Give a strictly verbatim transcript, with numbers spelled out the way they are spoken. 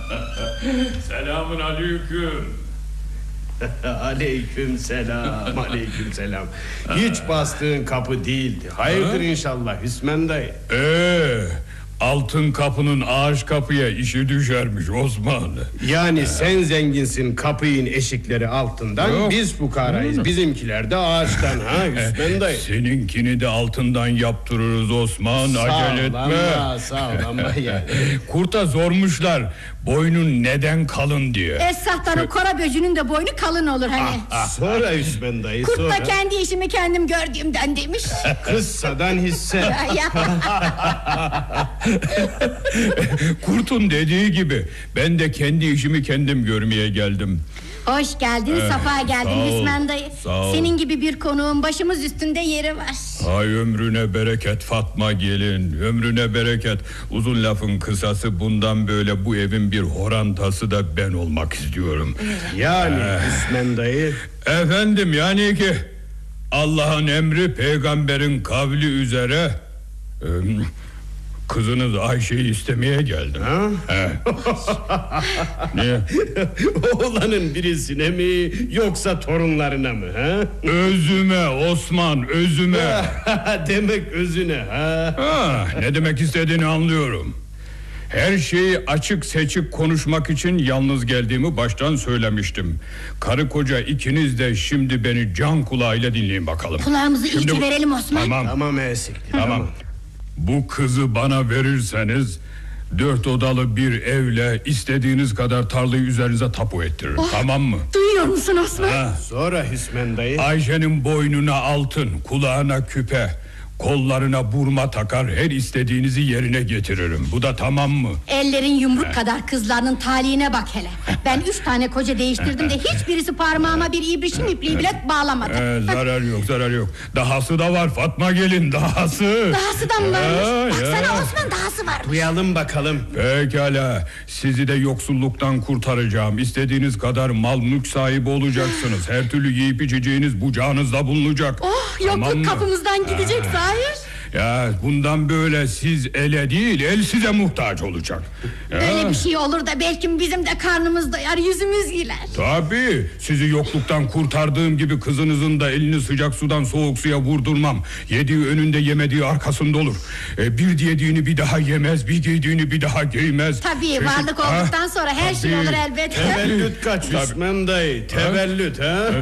Selamun aleyküm. Aleyküm selam, aleyküm selam. Hiç bastığın kapı değildi. Hayırdır inşallah Hüsmen dayı. Ee, altın kapının ağaç kapıya işi düşermiş Osman. Yani sen zenginsin, kapının eşikleri altından. Yok. Biz fukarayız, bizimkiler de ağaçtan ha Hüsmen dayı. Seninkini de altından yaptırırız Osman, acele etme. Sağlam, sağlam yani. Kurta sormuşlar boynun neden kalın diye. Esnafların kora böcünün de boynu kalın olur hani. Ah, ah, sonra Hüsmen dayı Kurt sonra. da kendi işimi kendim gördüğümden demiş. Kıssadan hisse. Kurtun dediği gibi ben de kendi işimi kendim görmeye geldim. Hoş geldin, ee, safa geldin Hüsmen dayı. Senin gibi bir konuğun başımız üstünde yeri var. Ay ömrüne bereket Fatma gelin, ömrüne bereket. Uzun lafın kısası, bundan böyle bu evin bir horantası da ben olmak istiyorum. Yani ee, Hüsmen dayı. Efendim yani ki Allah'ın emri peygamberin kavli üzere e, kızınız Ayşe'yi istemeye geldim. Ha? He. Ne? Oğlanın birisine mi yoksa torunlarına mı? Ha? Özüme Osman, özüme. Demek özüne ha? Ha, ne demek istediğini anlıyorum. Her şeyi açık seçik konuşmak için yalnız geldiğimi baştan söylemiştim. Karı koca ikiniz de şimdi beni can kulağıyla dinleyin bakalım. Kulağımızı şimdi iyice verelim Osman. Tamam, tamam eksikli. Tamam. tamam. Bu kızı bana verirseniz dört odalı bir evle istediğiniz kadar tarlayı üzerinize tapu ettiririm. Oh, tamam mı? Duyuyor musun Osman? Ha, sonra Hüsmen dayı. Ayşe'nin boynuna altın, kulağına küpe, kollarına burma takar, her istediğinizi yerine getiririm. Bu da tamam mı? Ellerin yumruk kadar kızlarının talihine bak hele. Ben üç tane koca değiştirdim de hiçbirisi parmağıma bir ibrişim ipliği bile bağlamadı. Ee, zarar yok, zarar yok. Dahası da var Fatma gelin, dahası. Dahası da mı varmış? Baksana ya. Osman, dahası varmış. Duyalım bakalım. Pekala, sizi de yoksulluktan kurtaracağım. İstediğiniz kadar mal mülk sahibi olacaksınız. Her türlü yiyip içeceğiniz bucağınızda bulunacak. Oh, yokluk tamam kapımızdan gidecek Zahir. Ya bundan böyle siz ele değil, el size muhtaç olacak. Ya. Böyle bir şey olur da belki bizim de karnımız doyar, yüzümüz güler. Tabii, sizi yokluktan kurtardığım gibi kızınızın da elini sıcak sudan soğuk suya vurdurmam. Yediği önünde, yemediği arkasında olur. ee, Bir yediğini bir daha yemez, bir giydiğini bir daha giymez. Tabii Çeşit... varlık olduktan sonra her tabii. şey olur elbette. Tevellüt kaç Hüsmen dayı, tevellüt ha?